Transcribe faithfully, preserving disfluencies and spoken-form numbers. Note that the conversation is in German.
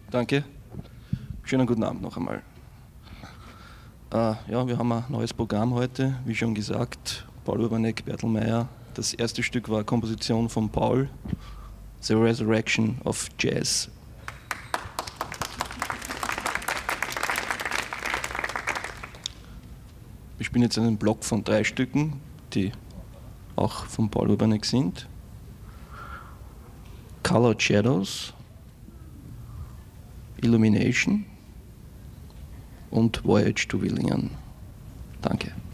Danke. Schönen guten Abend noch einmal. Äh, ja, wir haben ein neues Programm heute, wie schon gesagt. Paul Urbanek, Bertelmeier. Das erste Stück war Komposition von Paul, The Resurrection of Jazz. Wir spielen jetzt einen Block von drei Stücken, die auch von Paul Urbanek sind. Colored Shadows, Illumination und Voyage to Willingen. Danke.